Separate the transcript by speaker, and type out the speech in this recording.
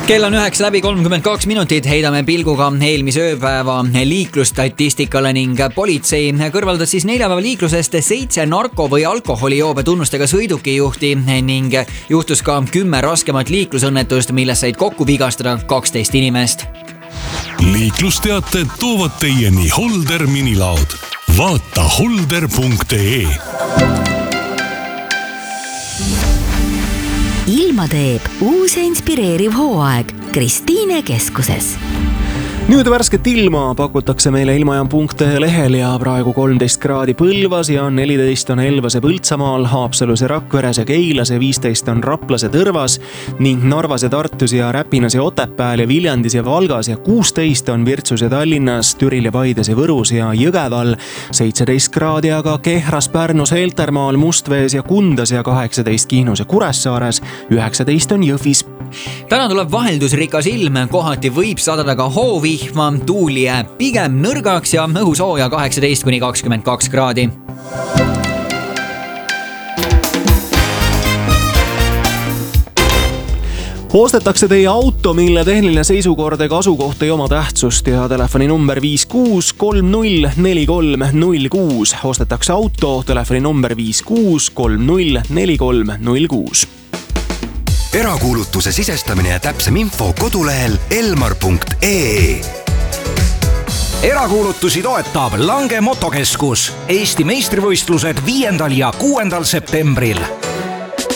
Speaker 1: Kell on 9:32, heidame pilguga eelmise ööpäeva liiklusstatistikale ning politsei kõrvaldas siis neljapäeva liiklusest 7 narko- või alkoholijoobe tunnustega sõidukijuhti ning juhtus ka 10 raskemat liiklusõnnetust, milles said kokku vigastada 12 inimest.
Speaker 2: Liiklusteated toovad teieni Holder minilaod. Vaata holder.ee.
Speaker 3: Ilma teeb uus ja inspireeriv hooaeg Kristiine keskuses.
Speaker 4: Nüüd värsket ilma pakutakse meile ilmajaam.ee lehel ja praegu 13 kraadi Põlvas ja 14 on Elvas ja Põltsamaal, Haapsalus ja Rakveres ja Keilas ja 15 on Raplas ja Tõrvas ning Narvas ja Tartus ja Räpinas ja Otepääl ja Viljandis ja Valgas ja 16 on Virtsus ja Tallinnas, Türil ja Paides ja Võrus ja Jõgeval, 17 kraadi aga Kehras, Pärnus, Heltermaal, Mustvees ja Kundas ja 18 Kihnus ja Kuressaares, 19 on Jõhvis.
Speaker 1: Täna tuleb vaheldusrikas ilm, kohati võib sadada ka hoovihma, tuul jääb pigem nõrgaks ja õhusooja 18-22 kraadi.
Speaker 4: Ostetakse teie auto, mille tehniline seisukord ega asukoht ei oma tähtsust ja telefoni number 56304306. Ostetakse auto, telefoni number 56304306.
Speaker 5: Erakuulutuse sisestamine ja täpsem info kodulehel elmar.ee.
Speaker 6: Erakuulutusi toetab Lange Motokeskus. Eesti meistrivõistlused 5. ja 6. septembril.